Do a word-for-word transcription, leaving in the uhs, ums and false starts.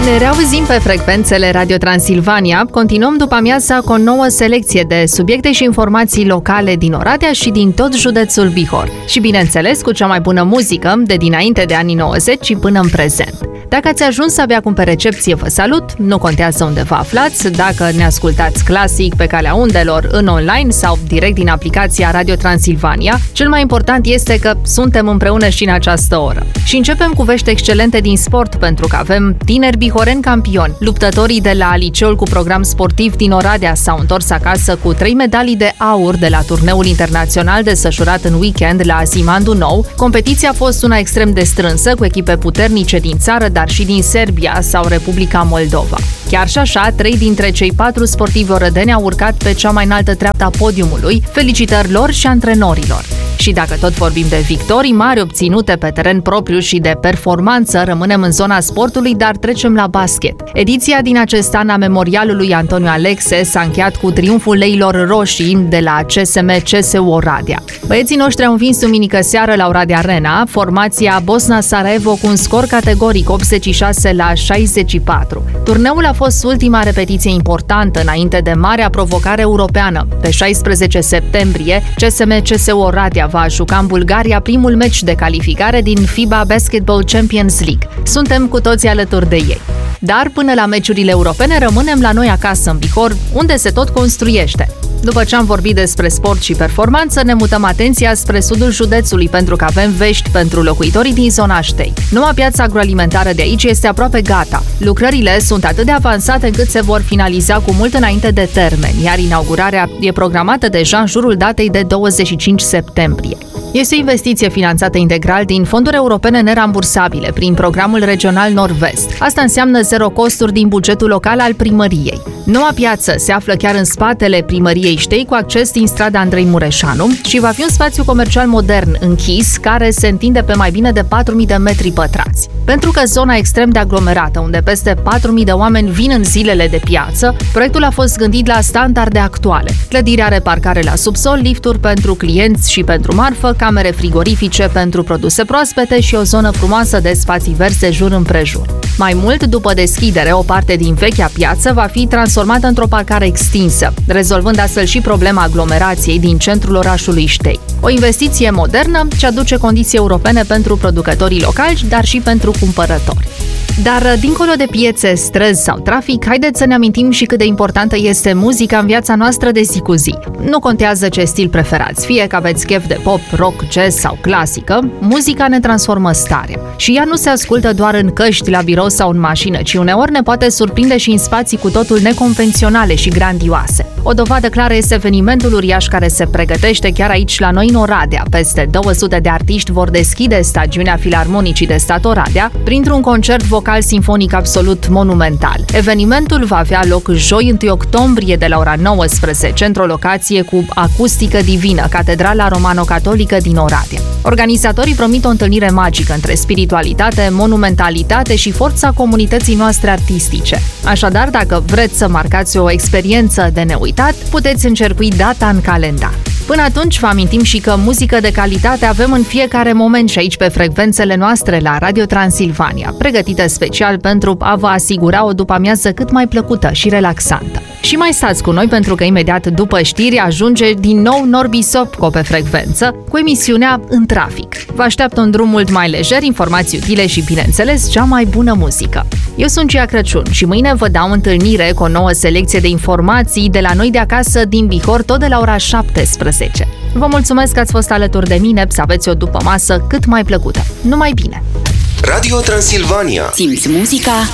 Ne reauzim pe frecvențele Radio Transilvania. Continuăm după amiaza cu o nouă selecție de subiecte și informații locale din Oradea și din tot județul Bihor. Și bineînțeles cu cea mai bună muzică de dinainte de anii nouăzeci și până în prezent. Dacă ați ajuns abia acum pe recepție, vă salut, nu contează unde vă aflați, dacă ne ascultați clasic pe calea undelor, în online sau direct din aplicația Radio Transilvania, cel mai important este că suntem împreună și în această oră. Și începem cu vești excelente din sport, pentru că avem tineri bihoreni campioni. Luptătorii de la liceul cu program sportiv din Oradea s-au întors acasă cu trei medalii de aur de la turneul internațional desfășurat în weekend la Simandu Nou. Competiția a fost una extrem de strânsă, cu echipe puternice din țară, dar și din Serbia sau Republica Moldova. Chiar și așa, trei dintre cei patru sportivi orădeni au urcat pe cea mai înaltă treaptă a podiumului. Felicitări lor și antrenorilor! Și dacă tot vorbim de victorii mari obținute pe teren propriu și de performanță, rămânem în zona sportului, dar trecem la basket. Ediția din acest an a memorialului Antoniu Alexe s-a încheiat cu triumful leilor roșii de la C S M C S U Oradea. Băieții noștri au învins duminică seară la Oradea Arena formația Bosna Sarajevo cu un scor categoric optzeci și șase la șaizeci și patru. Turneul a fost ultima repetiție importantă înainte de marea provocare europeană. Pe șaisprezece septembrie, C S M C S U Oradea va juca în Bulgaria primul meci de calificare din FIBA Basketball Champions League. Suntem cu toții alături de ei. Dar până la meciurile europene rămânem la noi acasă în Bihor, unde se tot construiește. După ce am vorbit despre sport și performanță, ne mutăm atenția spre sudul județului, pentru că avem vești pentru locuitorii din zona Ștei. Noua piață agroalimentară de aici este aproape gata. Lucrările sunt atât de avansate încât se vor finaliza cu mult înainte de termen, iar inaugurarea e programată deja în jurul datei de douăzeci și cinci septembrie. Este o investiție finanțată integral din fonduri europene nerambursabile prin programul regional Nord-Vest. Asta înseamnă zero costuri din bugetul local al primăriei. Noua piață se află chiar în spatele primăriei Ștei, cu acces din strada Andrei Mureșanu, și va fi un spațiu comercial modern, închis, care se întinde pe mai bine de patru mii de metri pătrați. Pentru că zona extrem de aglomerată, unde peste patru mii de oameni vin în zilele de piață, proiectul a fost gândit la standarde actuale. Clădirea are parcare la subsol, lifturi pentru clienți și pentru marfă, camere frigorifice pentru produse proaspete și o zonă frumoasă de spații verzi jur împrejur. Mai mult, după deschidere, o parte din vechea piață va fi transformată într-o parcare extinsă, rezolvând astfel și problema aglomerației din centrul orașului Ștei. O investiție modernă ce aduce condiții europene pentru producătorii locali, dar și pentru cumpărători. Dar, dincolo de piețe, străzi sau trafic, haideți să ne amintim și cât de importantă este muzica în viața noastră de zi cu zi. Nu contează ce stil preferați, fie că aveți chef de pop, rock, jazz sau clasică, muzica ne transformă starea. Și ea nu se ascultă doar în căști, la birou sau în mașină, ci uneori ne poate surprinde și în spații cu totul neconvenționale și grandioase. O dovadă clară este evenimentul uriaș care se pregătește chiar aici la noi în Oradea. Peste două sute de artiști vor deschide stagiunea Filarmonicii de Stat Oradea printr-un concert vocal sinfonic absolut monumental. Evenimentul va avea loc joi întâi octombrie de la ora nouăsprezece într-o locație cu acustică divină, Catedrala Romano-Catolică din Oradea. Organizatorii promit o întâlnire magică între spiritualitate, monumentalitate și forța comunității noastre artistice. Așadar, dacă vreți să marcați o experiență de neuitat, puteți încercui data în calendar. Până atunci, vă amintim și că muzică de calitate avem în fiecare moment și aici pe frecvențele noastre la Radio Transilvania, pregătită special pentru a vă asigura o după-amiază cât mai plăcută și relaxantă. Și mai stați cu noi, pentru că imediat după știri ajunge din nou Norbi Sopco pe frecvență cu emisiunea În Trafic. Vă așteaptă un drum mult mai lejer, informații utile și, bineînțeles, cea mai bună muzică. Eu sunt Cia Crăciun și mâine vă dau întâlnire cu o nouă selecție de informații de la noi de acasă din Bihor, tot de la ora șaptesprezece. Vă mulțumesc că ați fost alături de mine, să aveți o dupămasă cât mai plăcută. Numai bine! Radio Transilvania. Simți muzica